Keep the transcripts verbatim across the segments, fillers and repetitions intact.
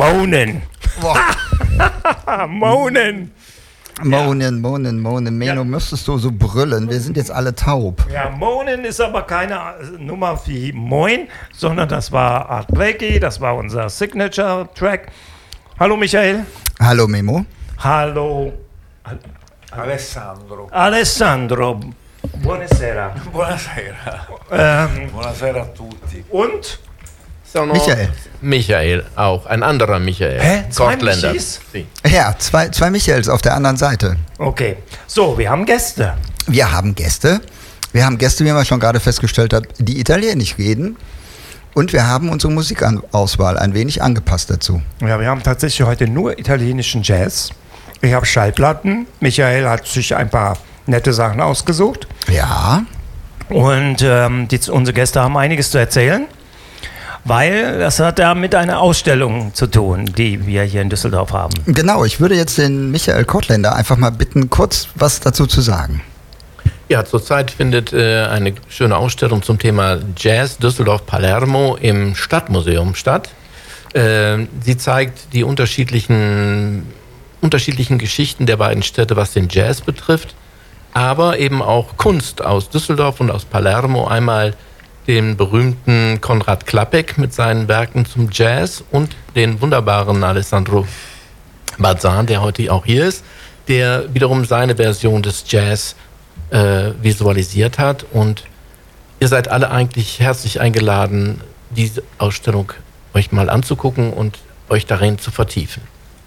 Moanen. Moanen. Moanen, moanen, moanen. Menno, ja. Müsstest du so brüllen? Wir sind jetzt alle taub. Ja, Moanen ist aber keine Nummer wie Moin, sondern das war Art Blakey, das war unser Signature-Track. Hallo Michael. Hallo Memo. Hallo Alessandro. Alessandro. Buonasera. Buonasera. Ähm, Buonasera a tutti. Und? Michael. Michael, auch ein anderer Michael. Hä? Zwei Kortländer. Michis? Ja, zwei, zwei Michaels auf der anderen Seite. Okay. So, wir haben Gäste. Wir haben Gäste. Wir haben Gäste, wie man schon gerade festgestellt hat, die Italienisch reden. Und wir haben unsere Musikauswahl ein wenig angepasst dazu. Ja, wir haben tatsächlich heute nur italienischen Jazz. Ich habe Schallplatten. Michael hat sich ein paar nette Sachen ausgesucht. Ja. Und ähm, die, unsere Gäste haben einiges zu erzählen. Weil das hat ja mit einer Ausstellung zu tun, die wir hier in Düsseldorf haben. Genau, ich würde jetzt den Michael Kortländer einfach mal bitten, kurz was dazu zu sagen. Ja, zurzeit findet äh, eine schöne Ausstellung zum Thema Jazz Düsseldorf-Palermo im Stadtmuseum statt. Äh, sie zeigt die unterschiedlichen, unterschiedlichen Geschichten der beiden Städte, was den Jazz betrifft, aber eben auch Kunst aus Düsseldorf und aus Palermo. Einmal den berühmten Konrad Klappek mit seinen Werken zum Jazz und den wunderbaren Alessandro Bazzan, der heute auch hier ist, der wiederum seine Version des Jazz äh, visualisiert hat. Und ihr seid alle eigentlich herzlich eingeladen, diese Ausstellung euch mal anzugucken und euch darin zu vertiefen.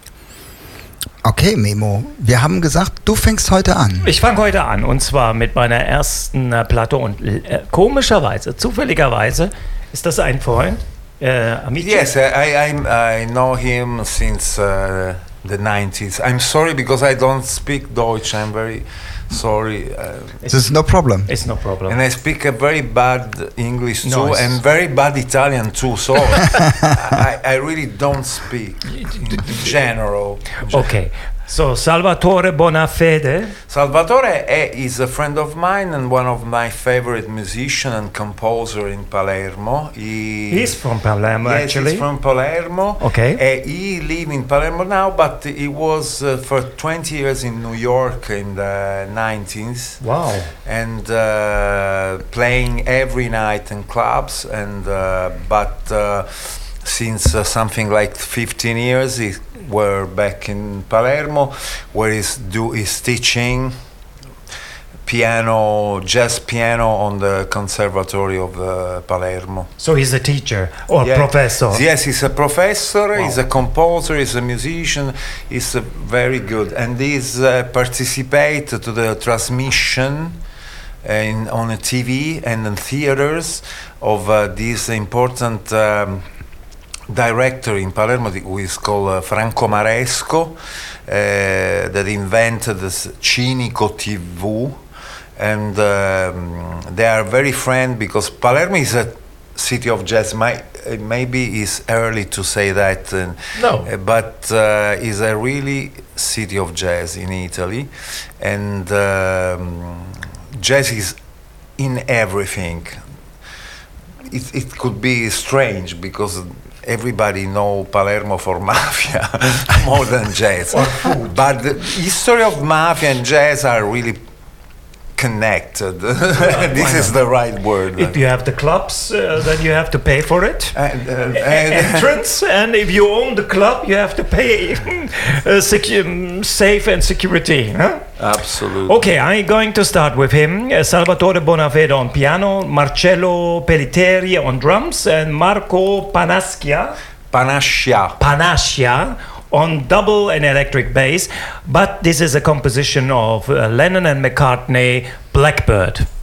Okay, Memo, wir haben gesagt, du fängst heute an. Ich fange heute an und zwar mit meiner ersten äh, Platte und äh, komischerweise, zufälligerweise, ist das ein Freund, äh, Amici? Yes, I, I, I know him since uh, the nineties. I'm sorry because I don't speak Deutsch. I'm very sorry. Uh, This is no problem. It's no problem. And I speak a very bad English too, Nice. and very bad Italian too. So I, I really don't speak in general. Okay, so Salvatore Bonafede. Salvatore is a friend of mine and one of my favorite musicians and composer in Palermo. He, He's from Palermo, yes, actually. he's from Palermo. Okay. Uh, he lives in Palermo now, but he was uh, for twenty years in New York in the nineties. Wow. And uh, playing every night in clubs, and uh, but uh, since uh, something like fifteen years, he were back in Palermo, where he's do he's teaching piano, jazz piano on the Conservatory of uh, Palermo. So he's a teacher or Yeah. professor. Yes, he's a professor, Wow. he's a composer, he's a musician, he's uh, very good. And he's uh, participate to the transmission in, on a T V and in theaters of uh, this important um, director in Palermo who is called uh, Franco Maresco, uh, that invented this Cinico T V. And um, they are very friend because Palermo is a city of jazz. My, uh, maybe it's early to say that, uh, No. uh, but uh, is a really city of jazz in Italy, and um, jazz is in everything. It, it could be strange because everybody know Palermo for mafia more than jazz, but the history of mafia and jazz are really connected. This is the right word. If you have the clubs, uh, then you have to pay for it. And, uh, and Entrance, and if you own the club, you have to pay uh, secu- safe and security. Huh? absolutely. Okay, I'm going to start with him. Uh, Salvatore Bonafede on piano, Marcello Pelliteri on drums, and Marco Panaschia. Panascia. Panascia on double and electric bass, but this is a composition of uh, Lennon and McCartney, Blackbird.